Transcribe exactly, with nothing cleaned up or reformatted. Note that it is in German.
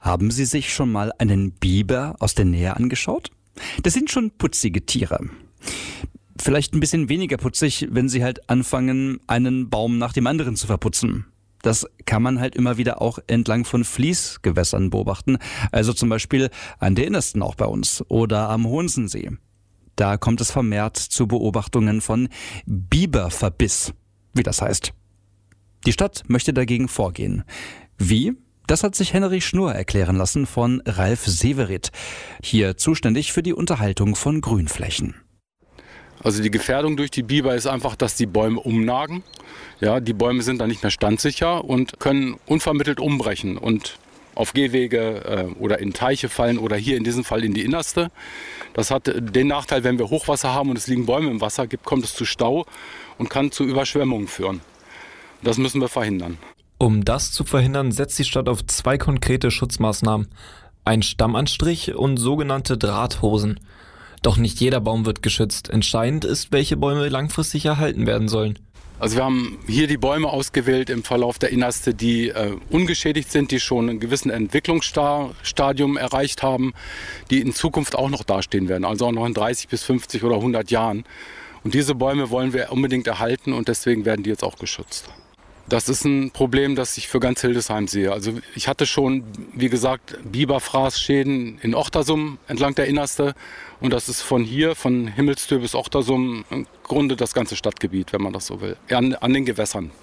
Haben Sie sich schon mal einen Biber aus der Nähe angeschaut? Das sind schon putzige Tiere. Vielleicht ein bisschen weniger putzig, wenn sie halt anfangen, einen Baum nach dem anderen zu verputzen. Das kann man halt immer wieder auch entlang von Fließgewässern beobachten. Also zum Beispiel an der Innersten auch bei uns oder am Hohensensee. Da kommt es vermehrt zu Beobachtungen von Biberverbiss, wie das heißt. Die Stadt möchte dagegen vorgehen. Wie? Das hat sich Henry Schnurr erklären lassen von Ralf Severit, hier zuständig für die Unterhaltung von Grünflächen. Also die Gefährdung durch die Biber ist einfach, dass die Bäume umnagen. Ja, die Bäume sind dann nicht mehr standsicher und können unvermittelt umbrechen und auf Gehwege äh, oder in Teiche fallen oder hier in diesem Fall in die Innerste. Das hat den Nachteil, wenn wir Hochwasser haben und es liegen Bäume im Wasser, gibt, kommt es zu Stau und kann zu Überschwemmungen führen. Das müssen wir verhindern. Um das zu verhindern, setzt die Stadt auf zwei konkrete Schutzmaßnahmen. Ein Stammanstrich und sogenannte Drahthosen. Doch nicht jeder Baum wird geschützt. Entscheidend ist, welche Bäume langfristig erhalten werden sollen. Also wir haben hier die Bäume ausgewählt im Verlauf der Innerste, die äh, ungeschädigt sind, die schon einen gewissen Entwicklungsstadium erreicht haben, die in Zukunft auch noch dastehen werden, also auch noch in dreißig bis fünfzig oder hundert Jahren. Und diese Bäume wollen wir unbedingt erhalten und deswegen werden die jetzt auch geschützt. Das ist ein Problem, das ich für ganz Hildesheim sehe. Also ich hatte schon, wie gesagt, Biberfraßschäden in Ochtersum entlang der Innerste. Und das ist von hier, von Himmelstür bis Ochtersum, im Grunde das ganze Stadtgebiet, wenn man das so will, an, an den Gewässern.